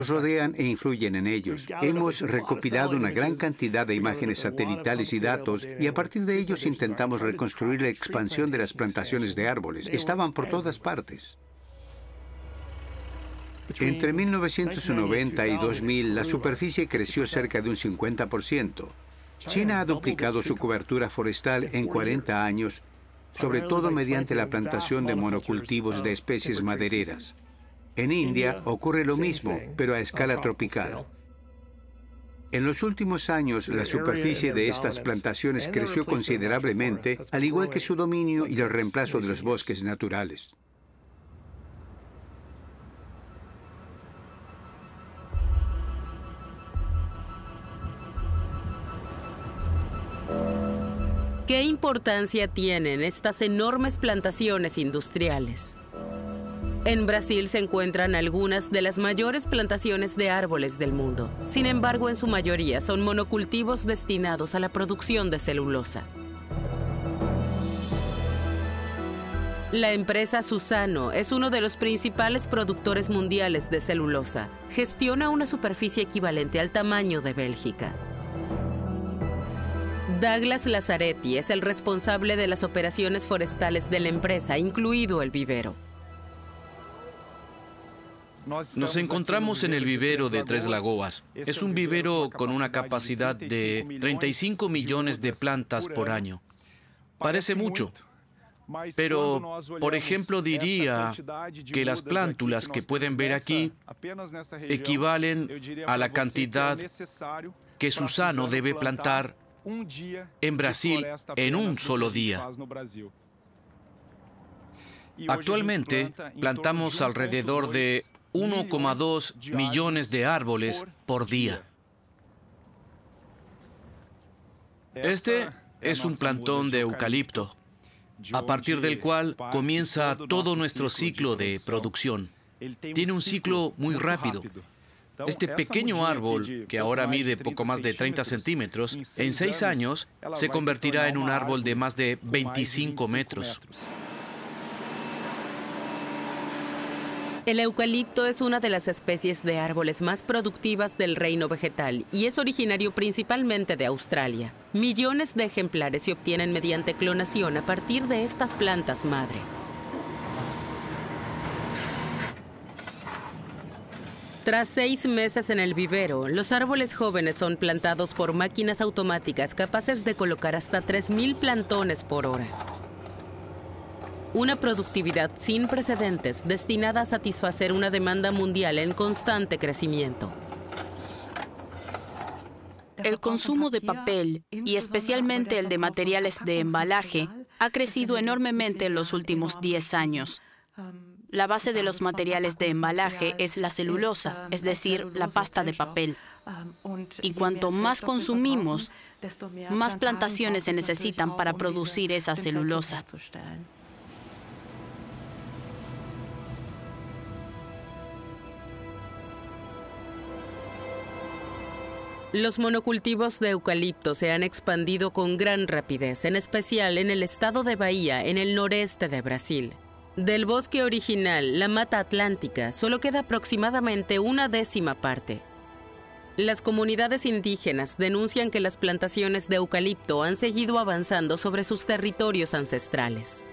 rodean e influyen en ellos. Hemos recopilado una gran cantidad de imágenes satelitales y datos, y a partir de ellos intentamos reconstruir la expansión de las plantaciones de árboles. Estaban por todas partes. Entre 1990 y 2000, la superficie creció cerca de un 50%. China ha duplicado su cobertura forestal en 40 años, sobre todo mediante la plantación de monocultivos de especies madereras. En India ocurre lo mismo, pero a escala tropical. En los últimos años, la superficie de estas plantaciones creció considerablemente, al igual que su dominio y el reemplazo de los bosques naturales. ¿Qué importancia tienen estas enormes plantaciones industriales? En Brasil se encuentran algunas de las mayores plantaciones de árboles del mundo. Sin embargo, en su mayoría son monocultivos destinados a la producción de celulosa. La empresa Suzano es uno de los principales productores mundiales de celulosa. Gestiona una superficie equivalente al tamaño de Bélgica. Douglas Lazzaretti es el responsable de las operaciones forestales de la empresa, incluido el vivero. Nos encontramos en el vivero de Tres Lagoas. Es un vivero con una capacidad de 35 millones de plantas por año. Parece mucho, pero, por ejemplo, diría que las plántulas que pueden ver aquí equivalen a la cantidad que Suzano debe plantar en Brasil en un solo día. Actualmente plantamos alrededor de 1,2 millones de árboles por día. Este es un plantón de eucalipto, a partir del cual comienza todo nuestro ciclo de producción. Tiene un ciclo muy rápido. Este pequeño árbol, que ahora mide poco más de 30 centímetros, en 6 años se convertirá en un árbol de más de 25 metros. El eucalipto es una de las especies de árboles más productivas del reino vegetal y es originario principalmente de Australia. Millones de ejemplares se obtienen mediante clonación a partir de estas plantas madre. Tras 6 meses en el vivero, los árboles jóvenes son plantados por máquinas automáticas capaces de colocar hasta 3.000 plantones por hora. Una productividad sin precedentes destinada a satisfacer una demanda mundial en constante crecimiento. El consumo de papel, y especialmente el de materiales de embalaje, ha crecido enormemente en los últimos 10 años. La base de los materiales de embalaje es la celulosa, es decir, la pasta de papel. Y cuanto más consumimos, más plantaciones se necesitan para producir esa celulosa. Los monocultivos de eucalipto se han expandido con gran rapidez, en especial en el estado de Bahía, en el noreste de Brasil. Del bosque original, la Mata Atlántica, solo queda aproximadamente 1/10 parte. Las comunidades indígenas denuncian que las plantaciones de eucalipto han seguido avanzando sobre sus territorios ancestrales.